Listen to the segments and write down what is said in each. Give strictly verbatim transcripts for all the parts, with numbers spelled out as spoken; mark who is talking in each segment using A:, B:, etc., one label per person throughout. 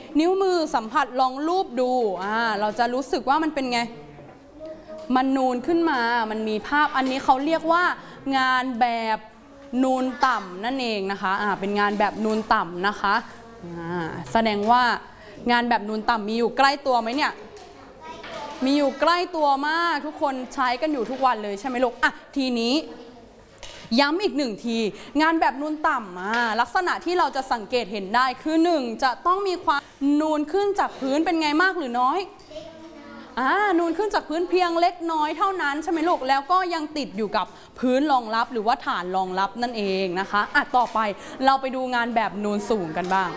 A: นิ้วมือสัมผัสลองรูปดูอ่าเราจะรู้สึกว่ามันเป็นไงมันนูนขึ้นมามันมีภาพอันนี้เขาเรียกว่างานแบบนูนต่ำนั่นเองนะคะอ่าเป็นงานแบบนูนต่ำนะคะอ่าแสดงว่างานแบบนูนต่ำมีอยู่ใกล้ตัวไหมเนี่ยมีอยู่ใกล้ตัวมากทุกคนใช้กันอยู่ทุกวันเลยใช่ไหมลูกอ่ะทีนี้ย้ำอีกหนึ่งทีงานแบบนูนต่ำลักษณะที่เราจะสังเกตเห็นได้คือหนึ่งจะต้องมีความนูนขึ้นจากพื้นเป็นไงมากหรือน้อยอ่านูนขึ้นจากพื้นเพียงเล็กน้อยเท่านั้นใช่ไหมลูกแล้วก็ยังติดอยู่กับพื้นรองรับหรือว่าฐานรองรับนั่นเองนะคะอ่ะต่อไปเราไปดูงานแบบนูนสูงกันบ้าง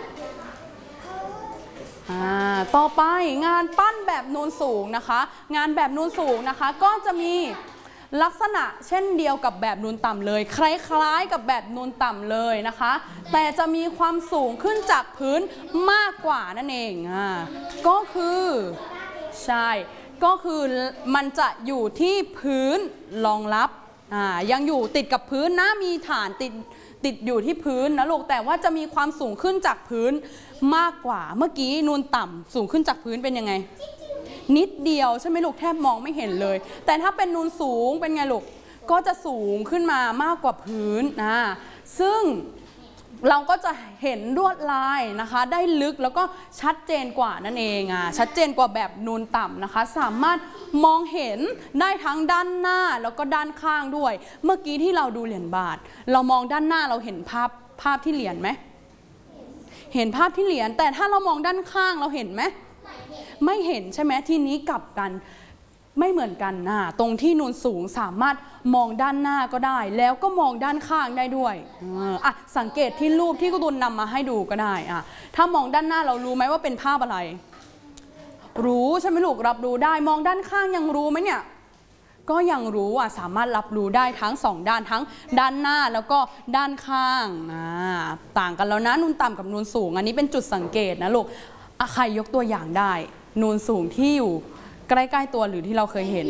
A: อ่าต่อไปงานปั้นแบบนูนสูงนะคะงานแบบนูนสูงนะคะก็จะมีลักษณะเช่นเดียวกับแบบนูนต่ำเลยคล้ายๆกับแบบนูนต่ำเลยนะคะแต่จะมีความสูงขึ้นจากพื้นมากกว่านั่นเองอ่าก็คือใช่ก็คือมันจะอยู่ที่พื้นรองรับอ่ายังอยู่ติดกับพื้นนะมีฐานติดติดอยู่ที่พื้นนะลูกแต่ว่าจะมีความสูงขึ้นจากพื้นมากกว่าเมื่อกี้นูนต่ำสูงขึ้นจากพื้นเป็นยังไงนิดเดียวใช่ไหมลูกแทบมองไม่เห็นเลยแต่ถ้าเป็นนูนสูงเป็นไงลูกก็จะสูงขึ้นมามากกว่าพื้นนะซึ่งเราก็จะเห็นลวดลายนะคะได้ลึกแล้วก็ชัดเจนกว่านั่นเองอ่ะชัดเจนกว่าแบบนูนต่ำนะคะสามารถมองเห็นได้ทั้งด้านหน้าแล้วก็ด้านข้างด้วยเมื่อกี้ที่เราดูเหรียญบาทเรามองด้านหน้าเราเห็นภาพภาพที่เหรียญไหมเห็นภาพที่เหรียญแต่ถ้าเรามองด้านข้างเราเห็นไหมไม่เห็นใช่ไหมทีนี้กลับกันไม่เหมือนกันนะตรงที่นูนสูงสามารถมองด้านหน้าก็ได้แล้วก็มองด้านข้างได้ด้วยอ่ะสังเกตที่รูปที่กุตุนนำมาให้ดูก็ได้อ่ะถ้ามองด้านหน้าเรารู้ไหมว่าเป็นภาพอะไรรู้ใช่ไหมลูกรับรู้ได้มองด้านข้างยังรู้ไหมเนี่ยก็ยังรู้อ่ะสามารถรับรู้ได้ทั้งสองด้านทั้งด้านหน้าแล้วก็ด้านข้างอ่าต่างกันแล้วนะนูนต่ำกับนูนสูงอันนี้เป็นจุดสังเกตนะลูกใครยกตัวอย่างได้นูนสูงที่อยู่ใกล้ๆตัวหรือที่เราเคยเห็น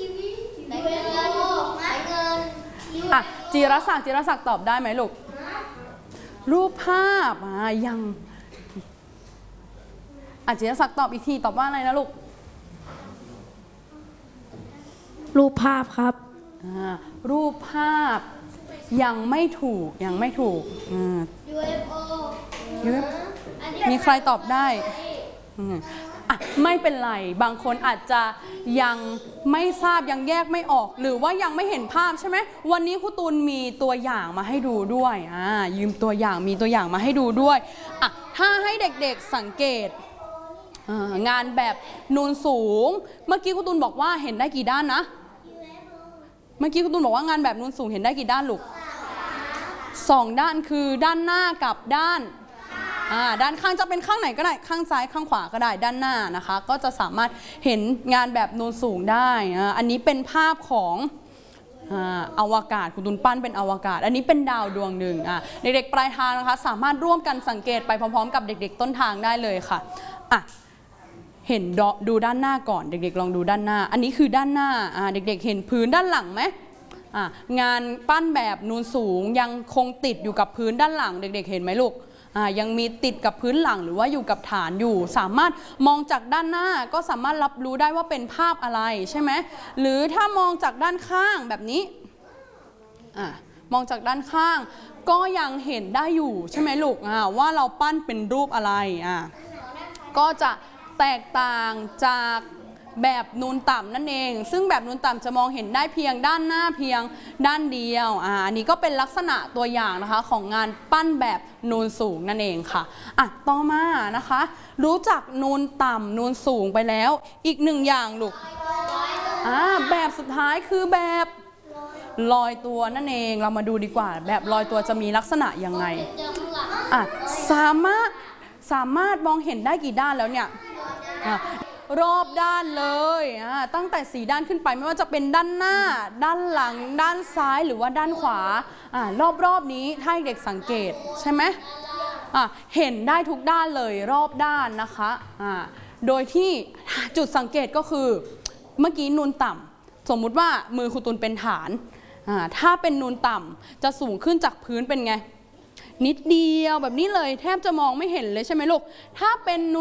A: อ่ะจิรศักดิ์จิรศักดิ์ตอบได้ไหมลูกรูปภาพอ่ะยังอ่ะจิรศักดิ์ตอบอีกทีตอบว่าอะไรนะลูก
B: รูปภาพครับ
A: รูปภาพยังไม่ถูกยังไม่ถูก ยู เอฟ โอ มีใครตอบได้อ่ะไม่เป็นไรบางคนอาจจะยังไม่ทราบยังแยกไม่ออกหรือว่ายังไม่เห็นภาพใช่ไหมวันนี้ครูตูนมีตัวอย่างมาให้ดูด้วยอ่ายืมตัวอย่างมีตัวอย่างมาให้ดูด้วยอ่ะถ้าให้เด็กๆสังเกตงานแบบนูนสูงเมื่อกี้ครูตูนบอกว่าเห็นได้กี่ด้านนะเมื่อกี้ครูตูนบอกว่างานแบบนูนสูงเห็นได้กี่ด้านลูกสองด้านคือด้านหน้ากับด้านด้านข้างจะเป็นข้างไหนก็ได้ข้างซ้ายข้างขวาก็ได้ด้านหน้านะคะก็จะสามารถเห็นงานแบบนูนสูงได้อันนี้เป็นภาพของอวกาศคุณตุนปั้นเป็นอวกาศอันนี้เป็นดาวดวงหนึ่งเด็กๆปลายทางนะคะสามารถร่วมกันสังเกตไปพร้อมๆกับเด็กๆต้นทางได้เลยค่ะอ่ะเห็นดูด้านหน้าก่อนเด็กๆลองดูด้านหน้าอันนี้คือด้านหน้าเด็กๆเห็นพื้นด้านหลังไหมงานปั้นแบบนูนสูงยังคงติดอยู่กับพื้นด้านหลังเด็กๆเห็นไหมลูกยังมีติดกับพื้นหลังหรือว่าอยู่กับฐานอยู่สามารถมองจากด้านหน้าก็สามารถรับรู้ได้ว่าเป็นภาพอะไรใช่ไหมหรือถ้ามองจากด้านข้างแบบนี้มองจากด้านข้างก็ยังเห็นได้อยู่ใช่ไหมลูกว่าเราปั้นเป็นรูปอะไรก็จะแตกต่างจากแบบนูนต่ำนั่นเองซึ่งแบบนูนต่ำจะมองเห็นได้เพียงด้านหน้าเพียงด้านเดียวอ่าอันนี้ก็เป็นลักษณะตัวอย่างนะคะของงานปั้นแบบนูนสูงนั่นเองค่ะอ่ะต่อมานะคะรู้จักนูนต่ำนูนสูงไปแล้วอีกหนึ่งอย่างลูกอ่าแบบสุดท้ายคือแบบลอยตัวนั่นเองเรามาดูดีกว่าแบบลอยตัวจะมีลักษณะยังไงอ่ะสามารถสามารถมองเห็นได้กี่ด้านแล้วเนี่ยรอบด้านเลยตั้งแต่สี่ด้านขึ้นไปไม่ว่าจะเป็นด้านหน้าด้านหลังด้านซ้ายหรือว่าด้านขวารอบรอบนี้ถ้าเด็กสังเกตใช่ไหมเห็นได้ทุกด้านเลยรอบด้านนะคะโดยที่จุดสังเกตก็คือเมื่อกี้นูนต่ำสมมุติว่ามือครูตุลเป็นฐานถ้าเป็นนูนต่ำจะสูงขึ้นจากพื้นเป็นไงนิดเดียวแบบนี้เลยแทบจะมองไม่เห็นเลยใช่ไหมลูกถ้าเป็น